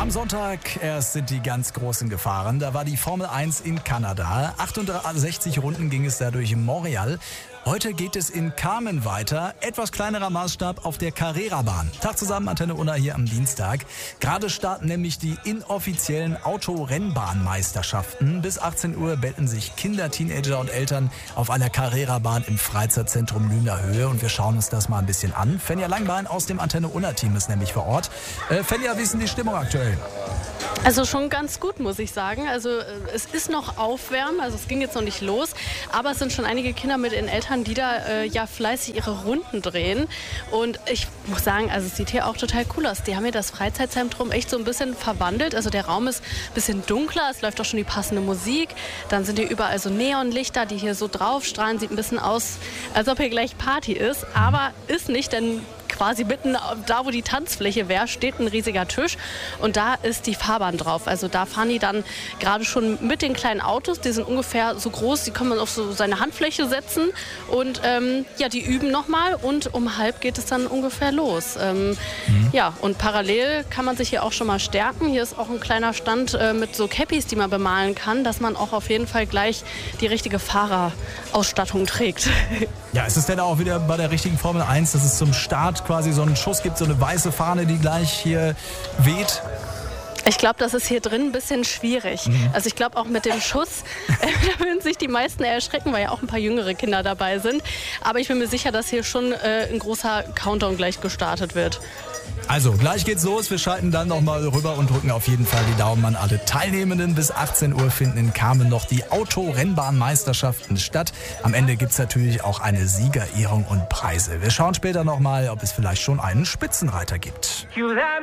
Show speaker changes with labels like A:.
A: Am Sonntag erst sind die ganz Großen gefahren. Da war die Formel 1 in Kanada. 68 Runden ging es da durch Montreal. Heute geht es in Carmen weiter. Etwas kleinerer Maßstab auf der Carrera-Bahn. Tag zusammen, Antenne Unna hier am Dienstag. Gerade starten nämlich die inoffiziellen Autorennbahnmeisterschaften. Bis 18 Uhr betten sich Kinder, Teenager und Eltern auf einer Carrera-Bahn im Freizeitzentrum Lüner Höhe. Und wir schauen uns das mal ein bisschen an. Fenja Langbein aus dem Antenne Unna-Team ist nämlich vor Ort. Fenja, wie ist denn die Stimmung aktuell?
B: Also schon ganz gut, muss ich sagen. Also es ist noch Aufwärmen, also es ging jetzt noch nicht los. Aber es sind schon einige Kinder mit ihren Eltern, die da fleißig ihre Runden drehen. Und ich muss sagen, also es sieht hier auch total cool aus. Die haben hier das Freizeitzentrum echt so ein bisschen verwandelt. Also der Raum ist ein bisschen dunkler, es läuft auch schon die passende Musik. Dann sind hier überall so Neonlichter, die hier so draufstrahlen. Sieht ein bisschen aus, als ob hier gleich Party ist. Aber ist nicht, denn quasi mitten da, wo die Tanzfläche wäre, steht ein riesiger Tisch und da ist die Fahrbahn drauf. Also da fahren die dann gerade schon mit den kleinen Autos, die sind ungefähr so groß, die kann man auf so seine Handfläche setzen und die üben nochmal und um 12:30 geht es dann ungefähr los. Ja, und parallel kann man sich hier auch schon mal stärken. Hier ist auch ein kleiner Stand mit so Cappies, die man bemalen kann, dass man auch auf jeden Fall gleich die richtige Fahrerausstattung trägt.
A: Ja, ist es denn auch wieder bei der richtigen Formel 1, dass es zum Start quasi so einen Schuss gibt, so eine weiße Fahne, die gleich hier weht?
B: Ich glaube, das ist hier drin ein bisschen schwierig. Also ich glaube auch mit dem Schuss, da würden sich die meisten erschrecken, weil ja auch ein paar jüngere Kinder dabei sind. Aber ich bin mir sicher, dass hier schon ein großer Countdown gleich gestartet wird.
A: Also, gleich geht's los. Wir schalten dann nochmal rüber und drücken auf jeden Fall die Daumen an alle Teilnehmenden. Bis 18 Uhr finden in Carmen noch die Autorennbahnmeisterschaften statt. Am Ende gibt's natürlich auch eine Siegerehrung und Preise. Wir schauen später nochmal, ob es vielleicht schon einen Spitzenreiter gibt.